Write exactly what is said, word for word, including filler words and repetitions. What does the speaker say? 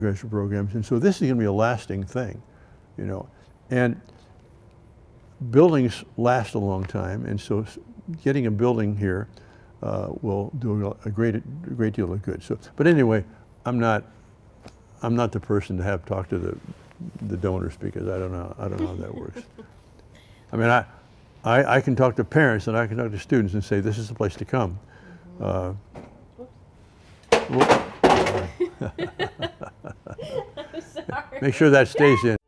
graduate programs, and so this is going to be a lasting thing, you know. And buildings last a long time, and so getting a building here uh, will do a great, a great deal of good. So, but anyway, I'm not, I'm not the person to have talked to the, the donors, because I don't know, I don't know how that works. I mean, I, I, I can talk to parents and I can talk to students and say this is the place to come. Uh, I'm sorry. make sure that stays in.